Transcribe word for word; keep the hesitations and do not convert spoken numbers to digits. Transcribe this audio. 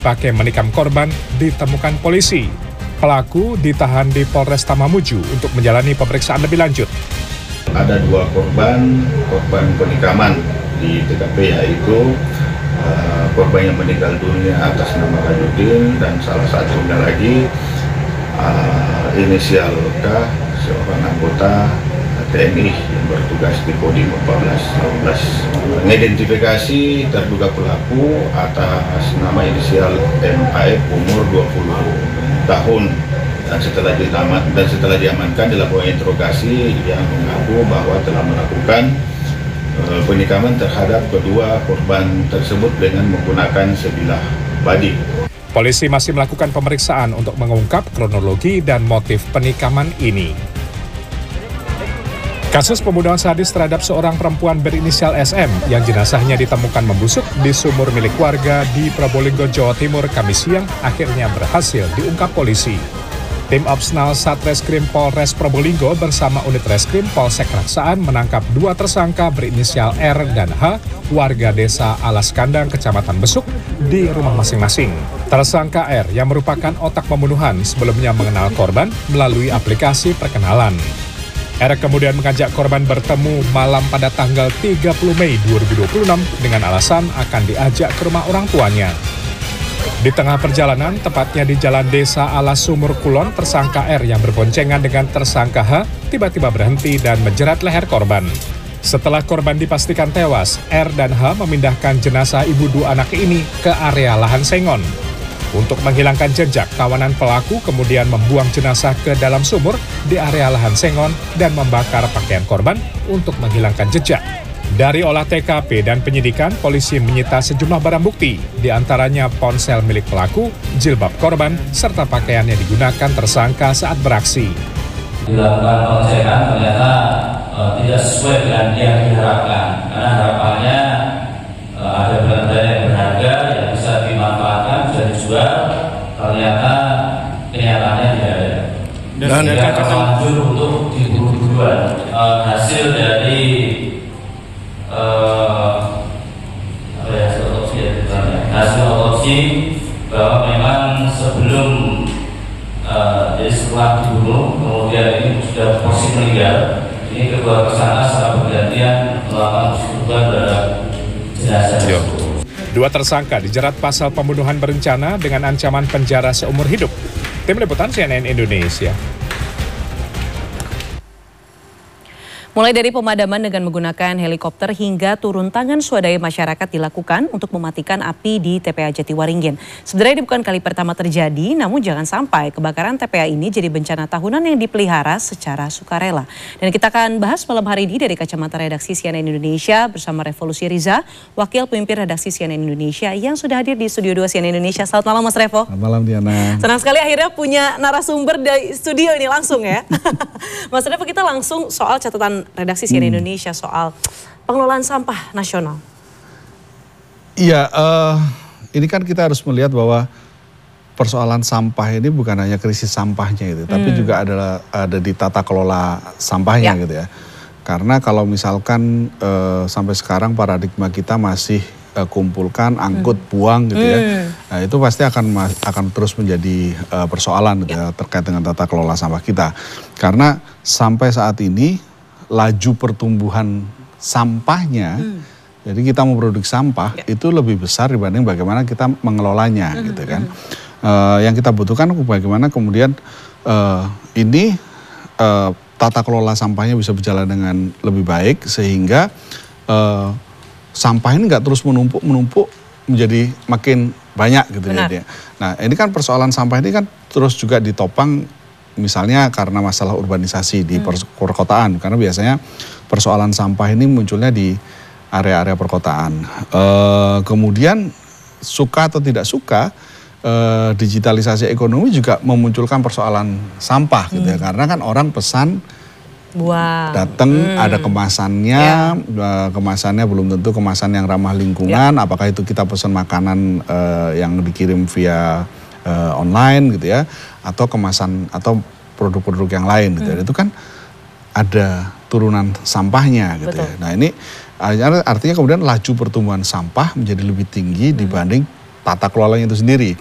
pakai menikam korban ditemukan polisi. Pelaku ditahan di Polresta Mamuju untuk menjalani pemeriksaan lebih lanjut. Ada dua korban, korban penikaman di T K P, yaitu uh, korban yang meninggal dunia atas nama Rajudin dan salah satunya lagi uh, inisial K, seorang anggota T N I yang bertugas di Kodim empat belas enam belas. Mengidentifikasi terduga pelaku atas nama inisial M A F umur dua puluh tahun. Dan setelah diaman, dan setelah diamankan dilakukan interogasi yang mengaku bahwa telah melakukan uh, penikaman terhadap kedua korban tersebut dengan menggunakan sebilah badik. Polisi masih melakukan pemeriksaan untuk mengungkap kronologi dan motif penikaman ini. Kasus pembunuhan sadis terhadap seorang perempuan berinisial S M yang jenazahnya ditemukan membusuk di sumur milik warga di Probolinggo, Jawa Timur, Kamis siang akhirnya berhasil diungkap polisi. Tim Opsnal Satreskrim Polres Probolinggo bersama unit Reskrim Polsek Raksaan menangkap dua tersangka berinisial R dan H, warga desa Alas Kandang, Kecamatan Besuk, di rumah masing-masing. Tersangka R yang merupakan otak pembunuhan sebelumnya mengenal korban melalui aplikasi perkenalan. R kemudian mengajak korban bertemu malam pada tanggal tiga puluh Mei dua ribu dua puluh enam dengan alasan akan diajak ke rumah orang tuanya. Di tengah perjalanan, tepatnya di jalan desa Alas Sumur Kulon, tersangka R yang berboncengan dengan tersangka H tiba-tiba berhenti dan menjerat leher korban. Setelah korban dipastikan tewas, R dan H memindahkan jenazah ibu dua anak ini ke area lahan sengon. Untuk menghilangkan jejak, kawanan pelaku kemudian membuang jenazah ke dalam sumur di area lahan sengon dan membakar pakaian korban untuk menghilangkan jejak. Dari olah T K P dan penyidikan, polisi menyita sejumlah barang bukti, diantaranya ponsel milik pelaku, jilbab korban, serta pakaian yang digunakan tersangka saat beraksi. Dilakukan pengecekan ternyata uh, tidak sesuai dengan yang diharapkan, karena harapannya uh, ada benda yang berharga yang bisa dimanfaatkan, bisa dijual, ternyata kenyataannya tidak ada. Dan terlanjur untuk diburu-buruan. Uh, hasil dari Uh, apa ya, hasil otopsi ya, hasil otopsi bahwa memang sebelum uh, jadi setelah dibunuh kemudian ini sudah posisi meninggal, ini kedua tersangka secara bergantian melakukan persetubuhan terhadap jenazah tersebut. Dua tersangka dijerat pasal pembunuhan berencana dengan ancaman penjara seumur hidup. Tim Liputan C N N Indonesia. Mulai dari pemadaman dengan menggunakan helikopter hingga turun tangan swadaya masyarakat dilakukan untuk mematikan api di T P A Jatiwaringin. Sebenarnya ini bukan kali pertama terjadi, namun jangan sampai kebakaran T P A ini jadi bencana tahunan yang dipelihara secara sukarela. Dan kita akan bahas malam hari ini dari kacamata redaksi C N N Indonesia bersama Revolusi Riza, wakil pemimpin redaksi C N N Indonesia yang sudah hadir di Studio dua C N N Indonesia. Selamat malam Mas Revo. Selamat malam Diana. Senang sekali akhirnya punya narasumber dari studio ini langsung ya. Mas Revo, kita langsung soal catatan redaksi C N N hmm. Indonesia soal pengelolaan sampah nasional. Iya, uh, ini kan kita harus melihat bahwa persoalan sampah ini bukan hanya krisis sampahnya gitu, hmm. tapi juga adalah ada di tata kelola sampahnya ya. gitu ya. Karena kalau misalkan uh, sampai sekarang paradigma kita masih uh, kumpulkan, angkut, hmm. buang gitu hmm. ya, nah, itu pasti akan akan terus menjadi uh, persoalan gitu ya. ya terkait dengan tata kelola sampah kita. Karena sampai saat ini laju pertumbuhan sampahnya, hmm. jadi kita memproduksi sampah ya. itu lebih besar dibanding bagaimana kita mengelolanya, hmm. gitu kan. Hmm. Uh, yang kita butuhkan bagaimana kemudian uh, ini uh, tata kelola sampahnya bisa berjalan dengan lebih baik sehingga uh, sampah ini nggak terus menumpuk menumpuk menjadi makin banyak gitu ya. Nah ini kan persoalan sampah ini kan terus juga ditopang. Misalnya karena masalah urbanisasi di hmm. perkotaan, karena biasanya persoalan sampah ini munculnya di area-area perkotaan. E, kemudian suka atau tidak suka, e, digitalisasi ekonomi juga memunculkan persoalan sampah hmm. gitu ya, karena kan orang pesan wow. datang hmm. ada kemasannya, yeah. kemasannya belum tentu kemasan yang ramah lingkungan, yeah. apakah itu kita pesan makanan e, yang dikirim via Uh, online gitu ya, atau kemasan atau produk-produk yang lain gitu hmm. ya. Itu kan ada turunan sampahnya gitu Betul. ya. Nah ini artinya kemudian laju pertumbuhan sampah menjadi lebih tinggi hmm. dibanding tata kelolanya itu sendiri.